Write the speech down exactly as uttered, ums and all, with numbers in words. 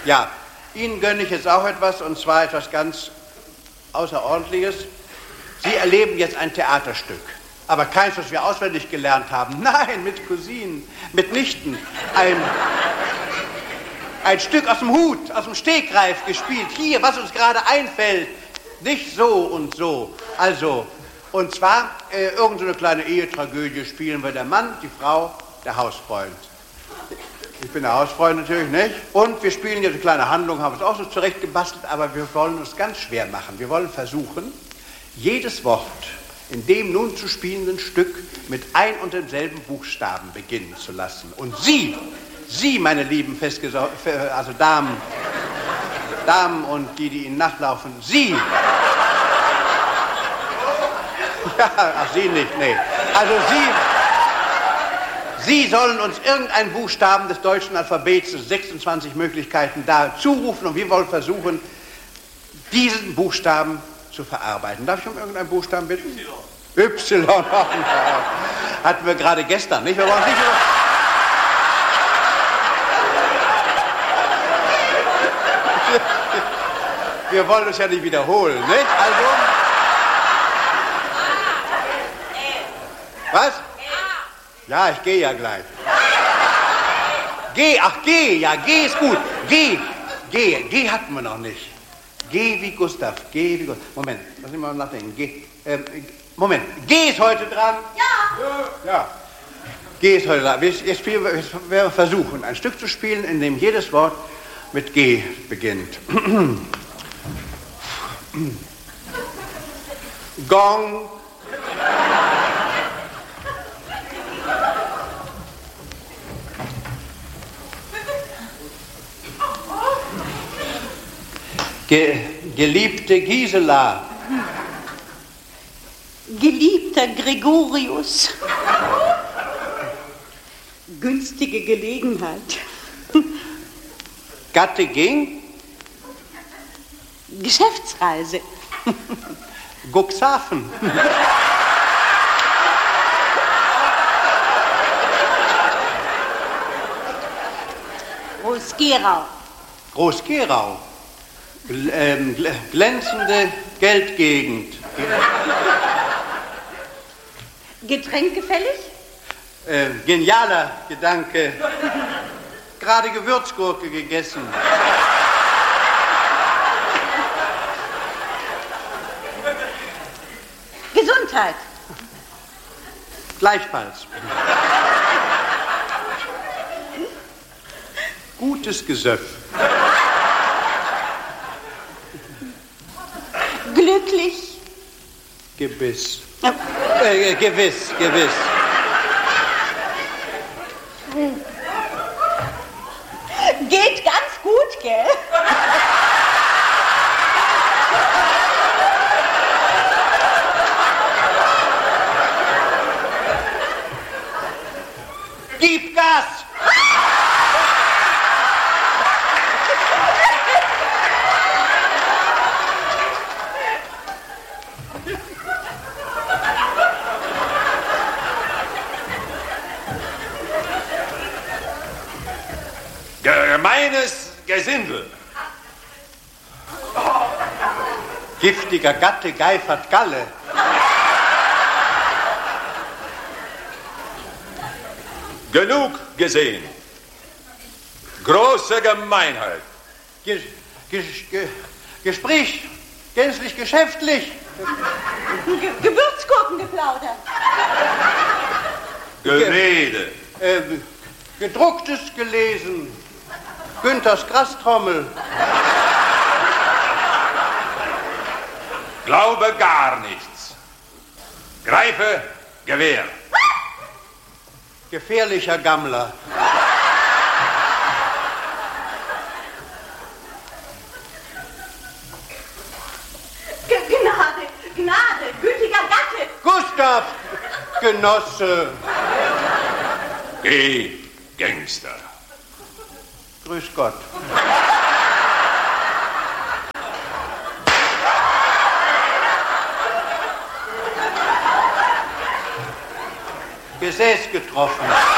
Ja, Ihnen gönne ich jetzt auch etwas, und zwar etwas ganz Außerordentliches. Sie erleben jetzt ein Theaterstück, aber keins, was wir auswendig gelernt haben. Nein, mit Cousinen, mit Nichten. Ein, ein Stück aus dem Hut, aus dem Stegreif gespielt. Hier, was uns gerade einfällt. Nicht so und so. Also, und zwar, äh, irgend so eine kleine Ehetragödie spielen wir. Der Mann, die Frau, der Hausfreund. Ich bin der Hausfreund natürlich, nicht? Und wir spielen jetzt eine kleine Handlung, haben uns auch so zurechtgebastelt, aber wir wollen uns ganz schwer machen. Wir wollen versuchen, jedes Wort in dem nun zu spielenden Stück mit ein und demselben Buchstaben beginnen zu lassen. Und Sie, Sie, meine lieben Festgesau- also Damen, Damen und die, die Ihnen nachlaufen, Sie, ja, ach, Sie nicht, nee, also Sie, Sie sollen uns irgendeinen Buchstaben des deutschen Alphabets, des sechsundzwanzig Möglichkeiten, da zurufen, und wir wollen versuchen, diesen Buchstaben zu verarbeiten. Darf ich um irgendeinen Buchstaben bitten? Y. Y. Hatten wir gerade gestern, nicht? Wir wollen nicht über... Wir wollen es ja nicht wiederholen, nicht? Also... Was? Ja, ich gehe ja gleich. G, ach G, ja, G ist gut. G, G, G hatten wir noch nicht. G wie Gustav, G wie Gustav. Moment, lass mich mal nachdenken. G, äh, Moment, G ist heute dran. Ja. Ja. G ist heute dran. Wir, jetzt spielen wir, jetzt werden wir versuchen, ein Stück zu spielen, in dem jedes Wort mit G beginnt. Gong. Ge geliebte Gisela. Geliebter Gregorius. Günstige Gelegenheit. Gatte ging. Geschäftsreise. Cuxhaven. Groß-Gerau. Groß-Gerau. Gl ähm, gl glänzende Geldgegend. Getränkefällig? Äh, genialer Gedanke. Gerade Gewürzgurke gegessen. Gesundheit. Gleichfalls. Gutes Gesöff. Glücklich. Gebiss. Ja. Äh, gewiss, gewiss. Geht ganz gut, gell? Gib Gas! Gemeines Gesindel. Giftiger Gatte geifert Galle. Genug gesehen. Große Gemeinheit. Ge Ge Ge Gespräch gänzlich geschäftlich. Ge Gewürzgurken geplaudert. Gerede. Äh, gedrucktes gelesen. Günthers Grastrommel. Glaube gar nichts. Greife Gewehr. Gefährlicher Gammler. G Gnade, Gnade, gütiger Gatte. Gustav, Genosse. Geh, Gangster. Grüß Gott. Gesäß getroffen.